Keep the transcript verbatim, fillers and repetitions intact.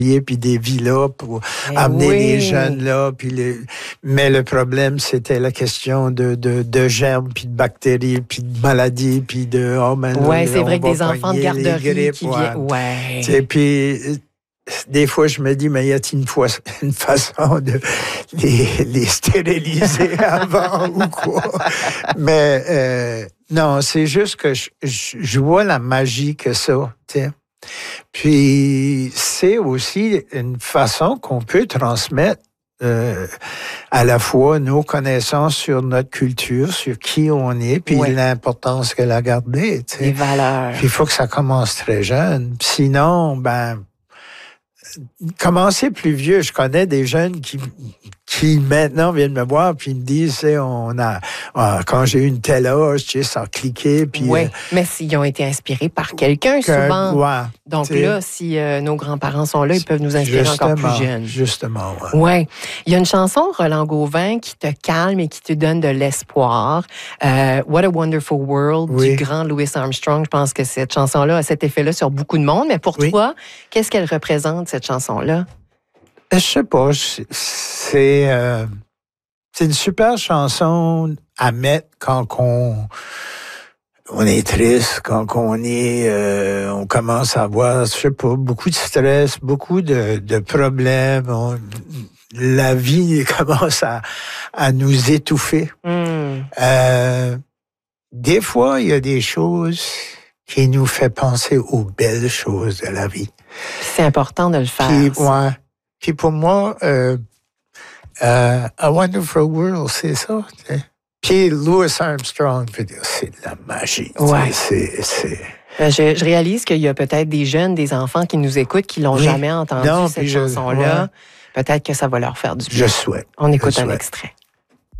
puis des villas pour Mais amener oui. les jeunes là. Puis les... Mais le problème, c'était la question de, de, de germes, puis de bactéries, puis de maladies, puis de... Oh, ben, Oui, là, c'est vrai on que va des enfants de pogner les garderie grippes, qui ouais. viennent... Ouais. Et puis, des fois, je me dis, mais y a-t-il une, fois, une façon de les, les stériliser avant ou quoi? Mais euh, non, c'est juste que je, je, je vois la magie que ça, tu sais. Puis, c'est aussi une façon qu'on peut transmettre euh, à la fois nos connaissances sur notre culture, sur qui on est, puis Ouais. l'importance qu'elle a gardée. Tu sais. Les valeurs. Puis, il faut que ça commence très jeune. Sinon, ben, commencer plus vieux. Je connais des jeunes qui, qui maintenant viennent me voir puis me disent, tu sais, on a, ah, quand j'ai eu une telle âge, tu sais, ça a cliqué. Puis, oui, euh, mais s'ils ont été inspirés par quelqu'un, que- souvent. ouais, Donc tu sais, là, si euh, nos grands-parents sont là, ils peuvent nous inspirer encore plus jeunes. Justement, ouais. Oui. Il y a une chanson, Roland Gauvin, qui te calme et qui te donne de l'espoir. Euh, What a Wonderful World, Oui. du grand Louis Armstrong. Je pense que cette chanson-là a cet effet-là sur beaucoup de monde. Mais pour Oui. toi, qu'est-ce qu'elle représente, cette chanson-là? Je sais pas, je- c'est euh, c'est une super chanson à mettre quand on, on est triste, quand on est, euh, on commence à avoir, je sais pas, beaucoup de stress, beaucoup de, de problèmes. On- la vie commence à, à nous étouffer. Mm. Euh, des fois, il y a des choses qui nous fait penser aux belles choses de la vie. C'est important de le faire. Puis, ça. ouais. Puis pour moi, euh, euh, A Wonderful World, c'est ça. Tu sais. Puis Louis Armstrong, je veux dire, c'est de la magie. tu sais, Ouais. C'est, c'est... Euh, Je, je réalise qu'il y a peut-être des jeunes, des enfants qui nous écoutent, qui l'ont Oui. jamais entendu, Non, cette puis je- chanson-là. ouais. Peut-être que ça va leur faire du bien. Je souhaite. On écoute Je un souhaite. extrait.